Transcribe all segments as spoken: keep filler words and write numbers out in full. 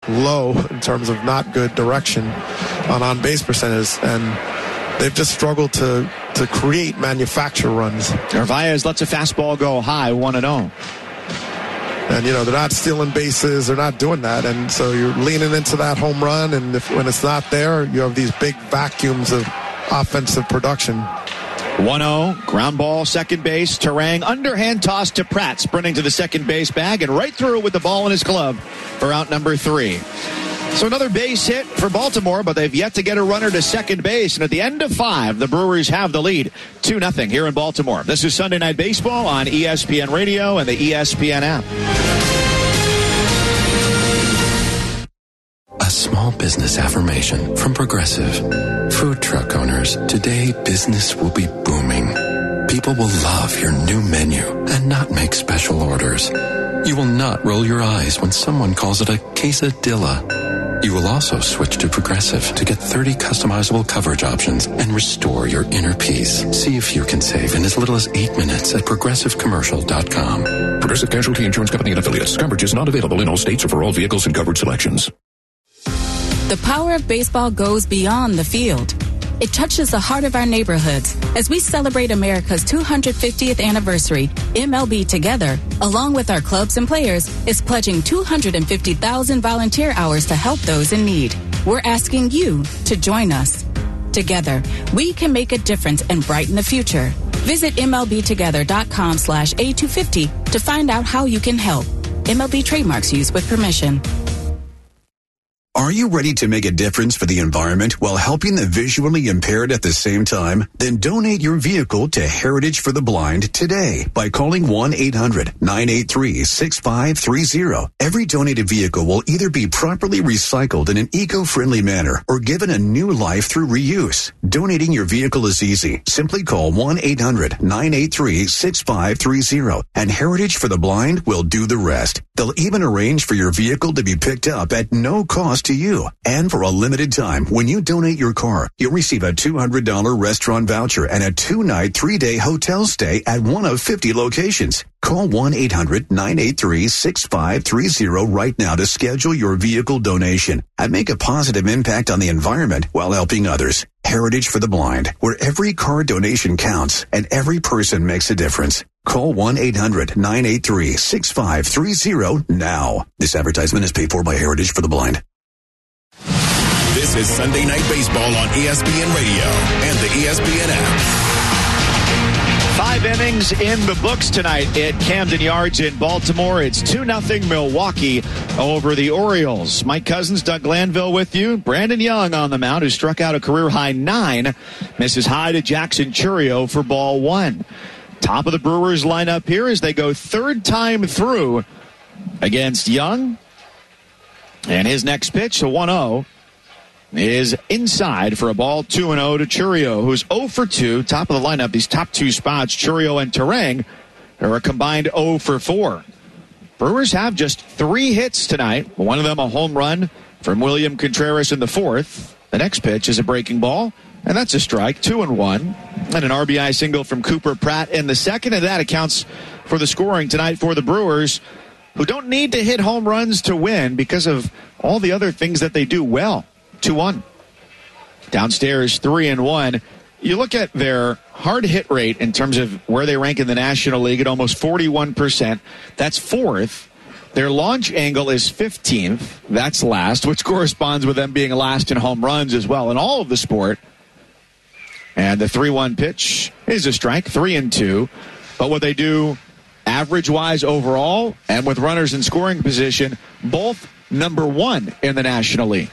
low in terms of not good direction on on-base percentage, and they've just struggled to, to create manufacture runs. Narvaez lets a fastball go high, one and oh. And, you know, they're not stealing bases. They're not doing that. And so you're leaning into that home run, and if, when it's not there, you have these big vacuums of offensive production. one oh, ground ball, second base. Terang, underhand toss to Pratt, sprinting to the second base bag and right through with the ball in his glove for out number three. So another base hit for Baltimore, but they've yet to get a runner to second base. And at the end of five, the Brewers have the lead, two nothing here in Baltimore. This is Sunday Night Baseball on E S P N Radio and the E S P N app. A small business affirmation from Progressive. Food truck owners, today business will be booming. People will love your new menu and not make special orders. You will not roll your eyes when someone calls it a quesadilla. You will also switch to Progressive to get thirty customizable coverage options and restore your inner peace. See if you can save in as little as eight minutes at progressive commercial dot com. Progressive Casualty Insurance Company and Affiliates. Coverage is not available in all states or for all vehicles and coverage selections. The power of baseball goes beyond the field. It touches the heart of our neighborhoods. As we celebrate America's two hundred fiftieth anniversary, M L B Together, along with our clubs and players, is pledging two hundred fifty thousand volunteer hours to help those in need. We're asking you to join us. Together, we can make a difference and brighten the future. Visit M L B together dot com slash A two fifty to find out how you can help. M L B trademarks used with permission. Are you ready to make a difference for the environment while helping the visually impaired at the same time? Then donate your vehicle to Heritage for the Blind today by calling one eight hundred nine eight three six five three zero. Every donated vehicle will either be properly recycled in an eco-friendly manner or given a new life through reuse. Donating your vehicle is easy. Simply call one eight hundred nine eight three six five three zero and Heritage for the Blind will do the rest. They'll even arrange for your vehicle to be picked up at no cost to you. And for a limited time, when you donate your car, you'll receive a two hundred dollars restaurant voucher and a two-night, three-day hotel stay at one of fifty locations. Call one eight hundred nine eight three six five three zero right now to schedule your vehicle donation and make a positive impact on the environment while helping others. Heritage for the Blind, where every car donation counts and every person makes a difference. Call one eight hundred nine eight three six five three zero now. This advertisement is paid for by Heritage for the Blind. This is Sunday Night Baseball on E S P N Radio and the E S P N app. Five innings in the books tonight at Camden Yards in Baltimore. It's two nothing Milwaukee over the Orioles. Mike Cousins, Doug Glanville with you. Brandon Young on the mound, who struck out a career-high nine. Misses high to Jackson Chourio for ball one. Top of the Brewers lineup here as they go third time through against Young. And his next pitch, a one oh, is inside for a ball, two and oh to Chourio, who's oh for two. Top of the lineup, these top two spots, Chourio and Terang, are a combined oh for four. Brewers have just three hits tonight. One of them a home run from William Contreras in the fourth. The next pitch is a breaking ball, and that's a strike, two and one. And an R B I single from Cooper Pratt in the second, and that accounts for the scoring tonight for the Brewers, who don't need to hit home runs to win because of all the other things that they do well. two one. Downstairs, three and one. You look at their hard hit rate in terms of where they rank in the National League at almost forty-one percent. That's fourth. Their launch angle is fifteenth. That's last, which corresponds with them being last in home runs as well in all of the sport. And the three one pitch is a strike, three and two. But what they do average-wise overall and with runners in scoring position, both number one in the National League.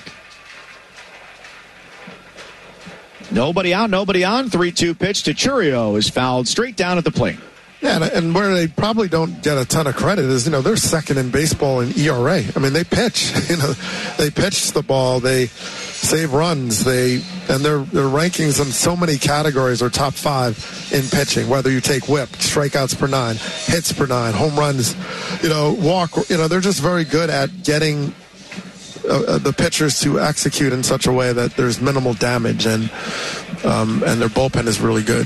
Nobody out, nobody on. three two pitch to Chourio is fouled straight down at the plate. Yeah, and, and where they probably don't get a ton of credit is, you know, they're second in baseball in E R A. I mean, they pitch. You know, they pitch the ball. They save runs. They and their their rankings in so many categories are top five in pitching. Whether you take whip, strikeouts per nine, hits per nine, home runs, you know, walk. You know, they're just very good at getting Uh, the pitchers to execute in such a way that there's minimal damage, and um, and their bullpen is really good.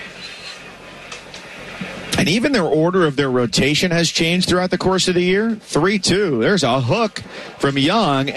And even their order of their rotation has changed throughout the course of the year. three two. There's a hook from Young.